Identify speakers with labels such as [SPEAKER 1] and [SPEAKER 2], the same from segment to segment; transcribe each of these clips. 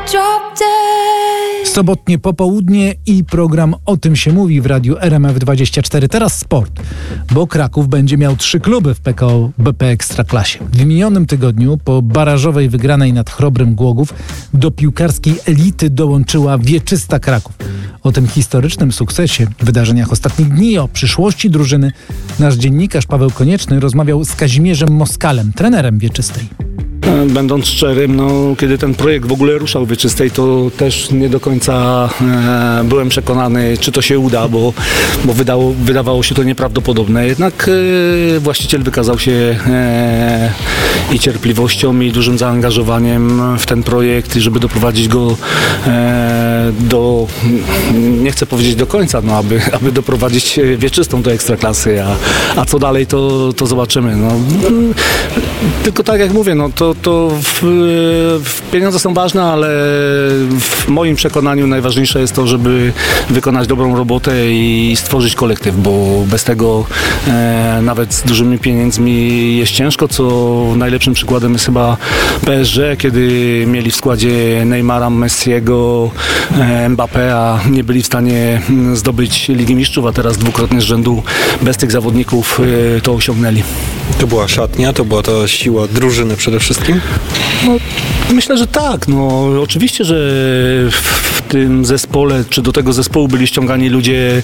[SPEAKER 1] Sobotnie popołudnie i program O tym się mówi w radiu RMF24. Teraz sport, bo Kraków będzie miał 3 kluby w PKO BP Ekstraklasie. W minionym tygodniu po barażowej wygranej nad Chrobrym Głogów do piłkarskiej elity dołączyła Wieczysta Kraków. O tym historycznym sukcesie, wydarzeniach ostatnich dni, o przyszłości drużyny nasz dziennikarz Paweł Konieczny rozmawiał z Kazimierzem Moskalem, trenerem Wieczystej.
[SPEAKER 2] Będąc szczerym, kiedy ten projekt w ogóle ruszał Wieczystej, to też nie do końca byłem przekonany, czy to się uda, bo wydawało się to nieprawdopodobne. Jednak właściciel wykazał się i cierpliwością, i dużym zaangażowaniem w ten projekt, żeby doprowadzić go do, nie chcę powiedzieć do końca, aby doprowadzić Wieczystą do Ekstraklasy, a co dalej, to zobaczymy. Tylko tak jak mówię, pieniądze są ważne, ale w moim przekonaniu najważniejsze jest to, żeby wykonać dobrą robotę i stworzyć kolektyw, bo bez tego nawet z dużymi pieniędzmi jest ciężko, co najlepszym przykładem jest chyba PSG, kiedy mieli w składzie Neymara, Messiego, Mbappé, a nie byli w stanie zdobyć Ligi Mistrzów, a teraz dwukrotnie z rzędu bez tych zawodników to osiągnęli.
[SPEAKER 3] To była szatnia, to była ta siła drużyny przede wszystkim?
[SPEAKER 2] Myślę, że tak. Oczywiście, że w tym zespole, czy do tego zespołu byli ściągani ludzie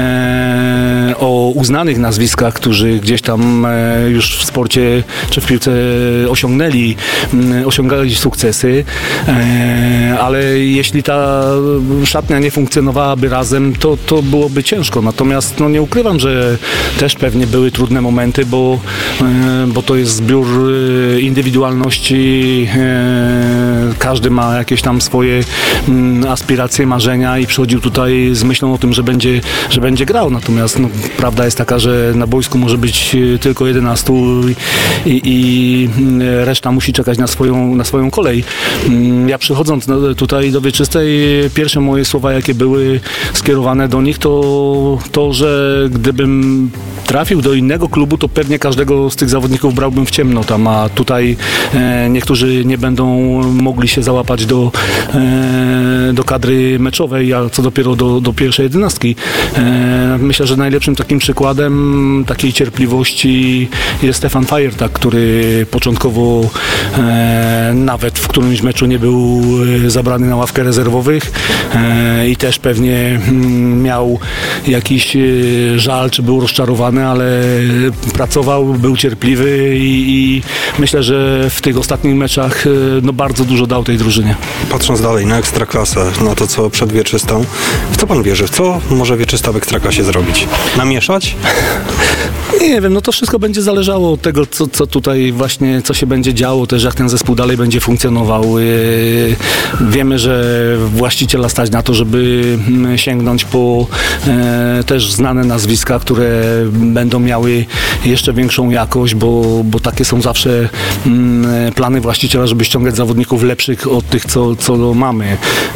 [SPEAKER 2] o uznanych nazwiskach, którzy gdzieś tam już w sporcie czy w piłce osiągali sukcesy, ale jeśli ta szatnia nie funkcjonowałaby razem, to byłoby ciężko. Natomiast nie ukrywam, że też pewnie były trudne momenty, bo to jest zbiór indywidualności, każdy ma jakieś tam swoje aspiracje, marzenia i przychodził tutaj z myślą o tym, że będzie grał. Natomiast prawda jest taka, że na boisku może być tylko 11 i reszta musi czekać na swoją kolej. Ja przychodząc tutaj do Wieczystej, pierwsze moje słowa, jakie były skierowane do nich, to że gdybym trafił do innego klubu, to pewnie każdego z tych zawodników brałbym w ciemno tam, a tutaj niektórzy nie będą mogli się załapać do kadry meczowej, a co dopiero do pierwszej 11. Myślę, że najlepszym takim przykładem takiej cierpliwości jest Stefan Fajertak, który początkowo nawet w którymś meczu nie był zabrany na ławkę rezerwowych i też pewnie miał jakiś żal, czy był rozczarowany, ale pracował, był cierpliwy i myślę, że w tych ostatnich meczach bardzo dużo dał tej drużynie.
[SPEAKER 3] Patrząc dalej na Ekstraklasę, na to, co przed Wieczystą, w co pan wierzy? W co może Wieczysta w Ekstraklasie zrobić? Namieszać?
[SPEAKER 2] Nie wiem, to wszystko będzie zależało od tego, co tutaj właśnie, co się będzie działo, też jak ten zespół dalej będzie funkcjonował. Wiemy, że właściciela stać na to, żeby sięgnąć po też znane nazwiska, które będą miały jeszcze większą jakość, bo takie są zawsze plany właściciela, żeby ściągać zawodników lepszych od tych, co mamy.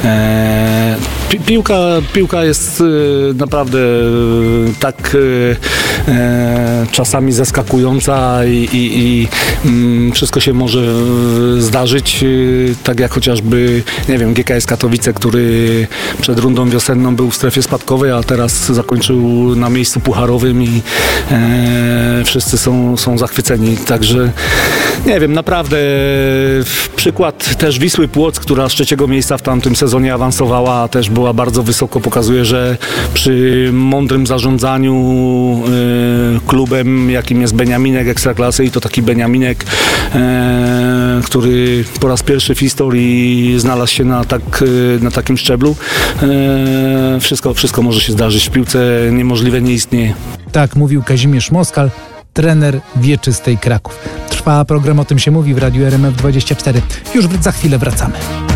[SPEAKER 2] Piłka jest naprawdę tak czasami zaskakująca i wszystko się może zdarzyć, tak jak chociażby, nie wiem, GKS Katowice, który przed rundą wiosenną był w strefie spadkowej, a teraz zakończył na miejscu pucharowym i wszyscy są zachwyceni, także nie wiem, naprawdę przykład też Wisły Płock, która z 3. miejsca w tamtym sezonie awansowała, też była bardzo wysoko, pokazuje, że przy mądrym zarządzaniu klubem, jakim jest Beniaminek Ekstraklasy, i to taki Beniaminek, który po raz pierwszy w historii znalazł się na takim szczeblu. Wszystko może się zdarzyć. W piłce niemożliwe nie istnieje.
[SPEAKER 1] Tak mówił Kazimierz Moskal, trener Wieczystej Kraków. Trwa program O tym się mówi w radiu RMF24. Już za chwilę wracamy.